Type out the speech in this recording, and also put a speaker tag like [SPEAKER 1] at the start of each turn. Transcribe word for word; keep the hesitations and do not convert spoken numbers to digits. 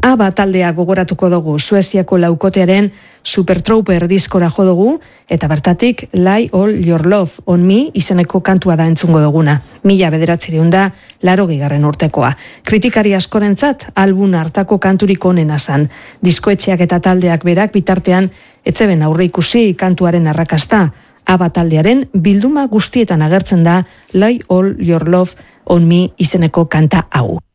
[SPEAKER 1] Aba taldea gogoratuko dugu, Sueziako laukotearen Super Trooper diskora jo dugu, eta bertatik Lie All Your Love on Me izeneko kantua da entzungo duguna. Mila bederatzireun da, laro gigarren urtekoa. Kritikari askorentzat, album hartako kanturik onena zan. Diskoetxeak eta taldeak berak bitartean, etzeben aurre ikusi kantuaren arrakasta. Aba taldearen bilduma guztietan agertzen da Lie All Your Love on Me izeneko kanta hau.